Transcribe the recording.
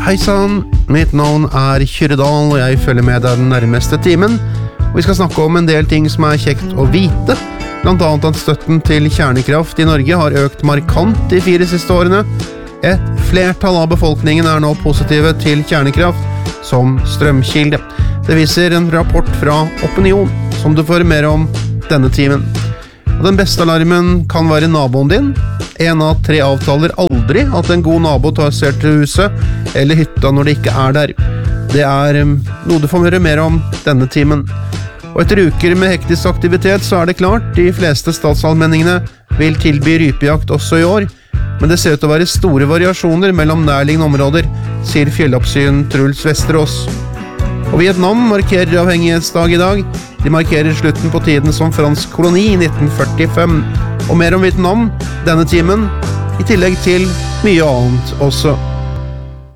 Hei sann, mitt navn Kyrre Dahl, og jeg følger med deg den nærmeste timen. Vi skal snakke om en del ting som kjekt å vite, blant annet at støtten til kjernekraft i Norge har økt markant de 4 siste årene. Et flertall av befolkningen nå positive til kjernekraft som strømkilde. Det viser en rapport fra Opinion, som du får mer om denne timen. Og den beste alarmen kan være naboen din. 1 av 3 avtaler aldri at en god nabo tar seg til huset eller hytta når det ikke der. Det noe du får høre mer om denne timen. Og etter uker med hektisk aktivitet så det klart, de fleste statsallmenningene vil tilby rypejakt også i år, men det ser ut til å være store variasjoner mellom nærliggende områder, sier fjelloppsyn Truls Vesterås. Og Vietnam markerer avhengighetsdag i dag. De markerer slutten på tiden som fransk koloni i 1945. Og mer om Vietnam denne timen, i tillegg til mye annet også.